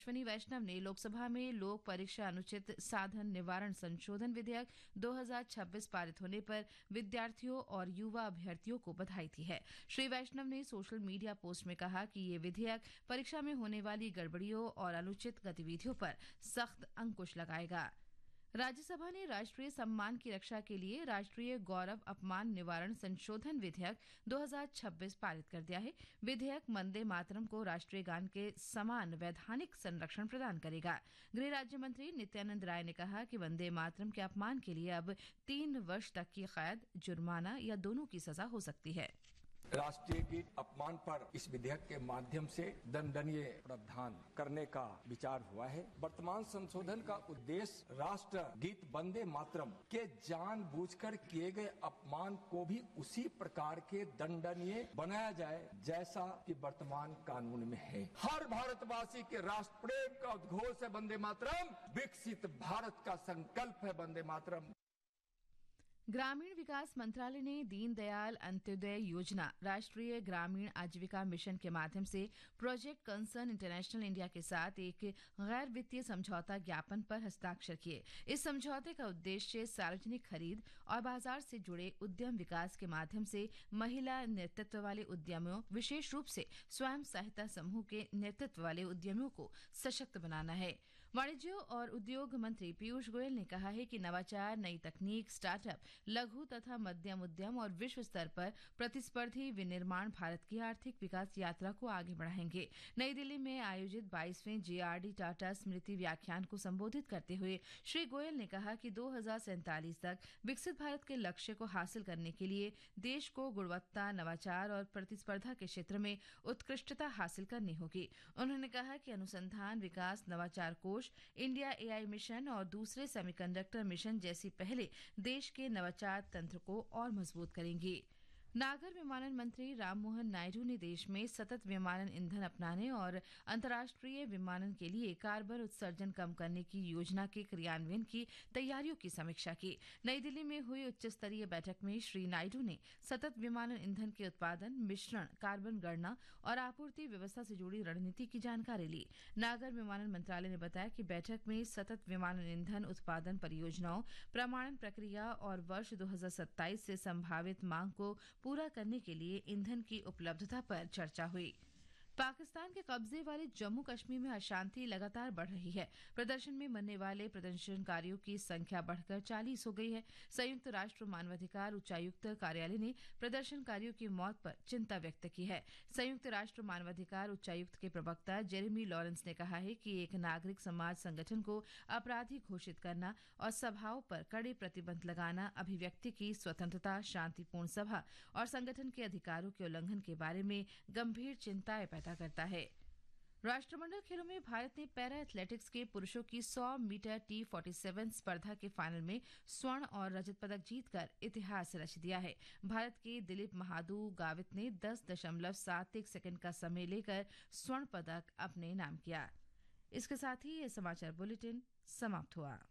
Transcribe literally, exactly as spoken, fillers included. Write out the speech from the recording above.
अश्विनी वैष्णव ने लोकसभा में लोक परीक्षा अनुचित साधन निवारण संशोधन विधेयक दो हज़ार छब्बीस पारित होने पर विद्यार्थियों और युवा अभ्यर्थियों को बधाई दी है। श्री वैष्णव ने सोशल मीडिया पोस्ट में कहा कि ये विधेयक परीक्षा में होने वाली गड़बड़ियों और अनुचित गतिविधियों पर सख्त अंकुश लगाएगा। राज्यसभा ने राष्ट्रीय सम्मान की रक्षा के लिए राष्ट्रीय गौरव अपमान निवारण संशोधन विधेयक दो हज़ार छब्बीस पारित कर दिया है। विधेयक वंदे मातरम को राष्ट्रीय गान के समान वैधानिक संरक्षण प्रदान करेगा। गृह राज्य मंत्री नित्यानंद राय ने कहा कि वंदे मातरम के अपमान के लिए अब तीन वर्ष तक की कैद, जुर्माना या दोनों की सजा हो सकती है। राष्ट्रीय गीत अपमान पर इस विधेयक के माध्यम से दंडनीय प्रावधान करने का विचार हुआ है। वर्तमान संशोधन का उद्देश्य राष्ट्र गीत वंदे मातरम के जानबूझकर किए गए अपमान को भी उसी प्रकार के दंडनीय बनाया जाए जैसा कि वर्तमान कानून में है। हर भारतवासी के राष्ट्र प्रेम का उद्घोष है वंदे मातरम, विकसित भारत का संकल्प है वंदे मातरम। ग्रामीण विकास मंत्रालय ने दीनदयाल अंत्योदय योजना राष्ट्रीय ग्रामीण आजीविका मिशन के माध्यम से प्रोजेक्ट कंसर्न इंटरनेशनल इंडिया के साथ एक गैर वित्तीय समझौता ज्ञापन पर हस्ताक्षर किए। इस समझौते का उद्देश्य सार्वजनिक खरीद और बाजार से जुड़े उद्यम विकास के माध्यम से महिला नेतृत्व वाले उद्यमियों, विशेष रूप से स्वयं सहायता समूह के नेतृत्व वाले उद्यमियों को सशक्त बनाना है। वाणिज्य और उद्योग मंत्री पीयूष गोयल ने कहा है कि नवाचार, नई तकनीक, स्टार्टअप, लघु तथा मध्यम उद्यम और विश्व स्तर पर प्रतिस्पर्धी विनिर्माण भारत की आर्थिक विकास यात्रा को आगे बढ़ाएंगे। नई दिल्ली में आयोजित बाईसवें जेआरडी टाटा स्मृति व्याख्यान को संबोधित करते हुए श्री गोयल ने कहा कि दो हज़ार सैंतालीस तक विकसित भारत के लक्ष्य को हासिल करने के लिए देश को गुणवत्ता, नवाचार और प्रतिस्पर्धा के क्षेत्र में उत्कृष्टता हासिल करनी होगी। उन्होंने कहा कि अनुसंधान, विकास, नवाचार कोष, इंडिया एआई मिशन और दूसरे सेमीकंडक्टर मिशन जैसी पहले देश के नवाचार तंत्र को और मजबूत करेंगी। नागर विमानन मंत्री राममोहन नायडू ने देश में सतत विमानन ईंधन अपनाने और अंतर्राष्ट्रीय विमानन के लिए कार्बन उत्सर्जन कम करने की योजना के क्रियान्वयन की तैयारियों की समीक्षा की। नई दिल्ली में हुई उच्च स्तरीय बैठक में श्री नायडू ने सतत विमानन ईंधन के उत्पादन, मिश्रण, कार्बन गणना और आपूर्ति व्यवस्था से जुड़ी रणनीति की जानकारी ली। नागर विमानन मंत्रालय ने बताया कि बैठक में सतत विमानन ईंधन उत्पादन परियोजनाओं, प्रमाणन प्रक्रिया और वर्ष दो हज़ार सत्ताईस से संभावित मांग को पूरा करने के लिए ईंधन की उपलब्धता पर चर्चा हुई। पाकिस्तान के कब्जे वाले जम्मू कश्मीर में अशांति लगातार बढ़ रही है। प्रदर्शन में मरने वाले प्रदर्शनकारियों की संख्या बढ़कर चालीस हो गई है। संयुक्त राष्ट्र मानवाधिकार उच्चायुक्त कार्यालय ने प्रदर्शनकारियों की मौत पर चिंता व्यक्त की है। संयुक्त राष्ट्र मानवाधिकार उच्चायुक्त के प्रवक्ता जेरेमी लॉरेंस ने कहा है कि एक नागरिक समाज संगठन को अपराधी घोषित करना और सभाओं पर कड़े प्रतिबंध लगाना अभिव्यक्ति की स्वतंत्रता, शांतिपूर्ण सभा और संगठन के अधिकारों के उल्लंघन के बारे में गंभीर चिंताएं पैदा करता है। राष्ट्रमंडल खेलों में भारत ने पैरा एथलेटिक्स के पुरुषों की सौ मीटर टी सैंतालीस स्पर्धा के फाइनल में स्वर्ण और रजत पदक जीतकर इतिहास रच दिया है। भारत के दिलीप महादू गावित ने दस दशमलव सात एक सेकंड का समय लेकर स्वर्ण पदक अपने नाम किया। इसके साथ ही ये समाचार बुलेटिन समाप्त हुआ।